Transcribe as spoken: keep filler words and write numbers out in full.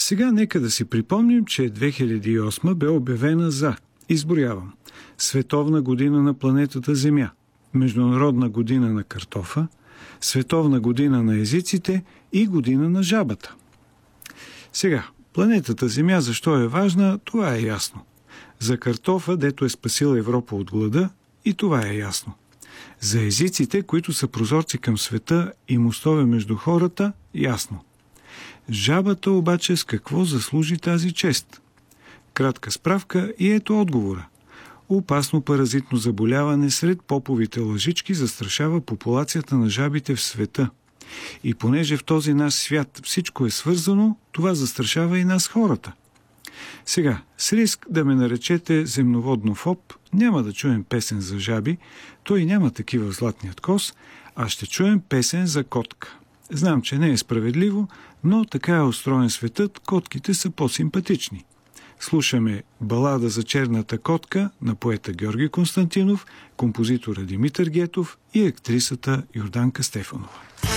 Сега нека да си припомним, че две хиляди и осма бе обявена за, изброявам, Световна година на планетата Земя, Международна година на картофа, Световна година на езиците и година на жабата. Сега, планетата Земя защо е важна, това е ясно. За картофа, дето е спасил Европа от глада, и това е ясно. За езиците, които са прозорци към света и мостове между хората, ясно. Жабата обаче с какво заслужи тази чест? Кратка справка и ето отговора. Опасно паразитно заболяване сред поповите лъжички застрашава популацията на жабите в света. И понеже в този наш свят всичко е свързано, това застрашава и нас хората. Сега, с риск да ме наречете земноводнофоб, няма да чуем песен за жаби, той няма такива в Златният кос, а ще чуем песен за котка. Знам, че не е справедливо, но така е устроен светът, котките са по-симпатични. Слушаме балада за черната котка на поета Георги Константинов, композитора Димитър Гетов и актрисата Йорданка Стефанова.